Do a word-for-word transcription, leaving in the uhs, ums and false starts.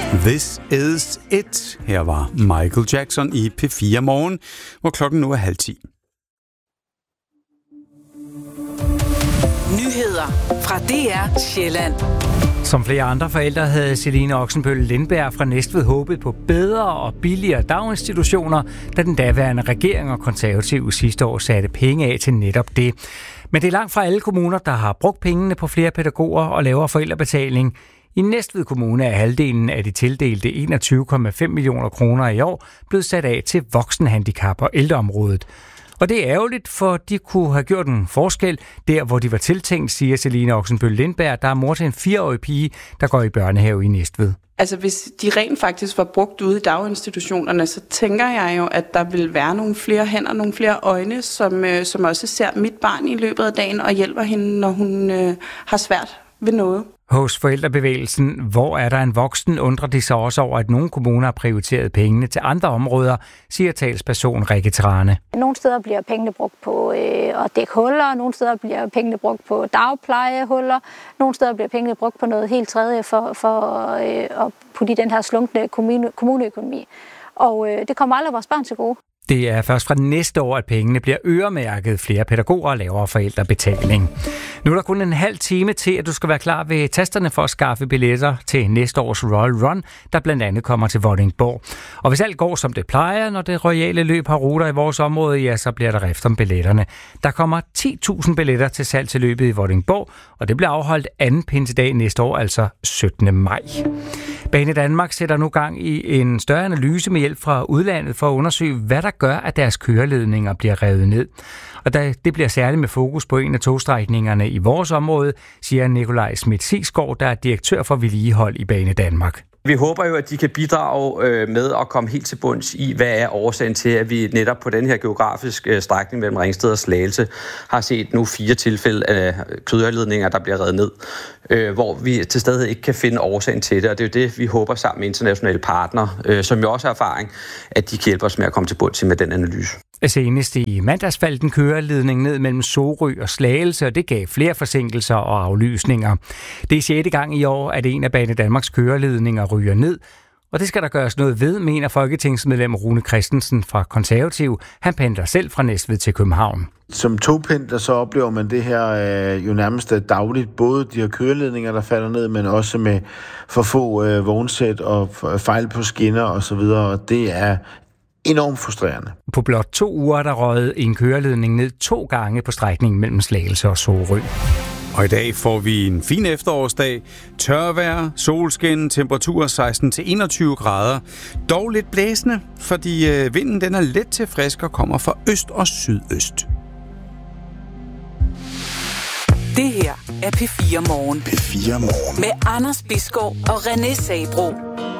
This is it. Her var Michael Jackson i P fire Morgen, hvor klokken nu er halv ti. Nyheder fra D R Sjælland. Som flere andre forældre havde Celine Oxenbøl Lindberg fra Næstved håbet på bedre og billigere daginstitutioner, da den daværende regering og konservative sidste år satte penge af til netop det. Men det er langt fra alle kommuner, der har brugt pengene på flere pædagoger og lavere forældrebetaling. I Næstved Kommune er halvdelen af de tildelte enogtyve komma fem millioner kroner i år blevet sat af til voksenhandicap og ældreområdet. Og det er ærgerligt, for de kunne have gjort en forskel der, hvor de var tiltænkt, siger Celine Oxenbøl Lindberg, der er mor til en fireårig pige, der går i børnehave i Næstved. Altså hvis de rent faktisk var brugt ude i daginstitutionerne, så tænker jeg jo, at der vil være nogle flere hænder, nogle flere øjne, som, øh, som også ser mit barn i løbet af dagen og hjælper hende, når hun øh, har svært ved noget. Hos Forældrebevægelsen, hvor er der en voksen, undrer de sig også over, at nogle kommuner har prioriteret pengene til andre områder, siger talsperson Rikke Trane. Nogle steder bliver pengene brugt på øh, at dække huller, nogle steder bliver pengene brugt på dagplejehuller, nogle steder bliver pengene brugt på noget helt tredje for, for øh, at putte i den her slunkne kommune, kommuneøkonomi. Og øh, det kommer aldrig vores børn til gode. Det er først fra næste år, at pengene bliver øremærket, flere pædagoger og lavere forældrebetaling. Nu er der kun en halv time til, at du skal være klar ved tasterne for at skaffe billetter til næste års Royal Run, der blandt andet kommer til Vordingborg. Og hvis alt går, som det plejer, når det royale løb har ruter i vores område, ja, så bliver der rift om billetterne. Der kommer ti tusind billetter til salg til løbet i Vordingborg, og det bliver afholdt anden pinsedag næste år, altså syttende maj. Banedanmark sætter nu gang i en større analyse med hjælp fra udlandet for at undersøge, hvad der gør, at deres køreledninger bliver revet ned. Og det bliver særligt med fokus på en af togstrækningerne i vores område, siger Nikolaj Schmidt-Sigsgaard, der er direktør for vedligehold i Banedanmark. Vi håber jo, at de kan bidrage med at komme helt til bunds i, hvad er årsagen til, at vi netop på den her geografiske strækning mellem Ringsted og Slagelse har set nu fire tilfælde af køreledninger, der bliver revet ned, hvor vi til stadighed ikke kan finde årsagen til det. Og det er jo det, vi håber sammen med internationale partnere, som jo også har erfaring, at de kan hjælpe os med at komme til bunds med den analyse. Senest i mandags faldt en køreledning ned mellem Sorø og Slagelse, og det gav flere forsinkelser og aflysninger. Det er sjette gang i år, at en af Banedanmarks køreledninger ryger ned, og det skal der gøres noget ved, mener folketingsmedlem Rune Christensen fra Konservativ. Han pendler selv fra Næstved til København. Som togpendler så oplever man det her øh, jo nærmest dagligt. Både de her køreledninger, der falder ned, men også med for få øh, vognsæt og fejl på skinner osv., og det er enormt frustrerende. På blot to uger er der røget en køreledning ned to gange på strækningen mellem Slagelse og Sorø. Og i dag får vi en fin efterårsdag. Tørvejr, solskin, temperatur seksten til enogtyve grader. Dog lidt blæsende, fordi vinden den er let til frisk og kommer fra øst og sydøst. Det her er P fire Morgen. P fire Morgen. Med Anders Bisgaard og René Sabro.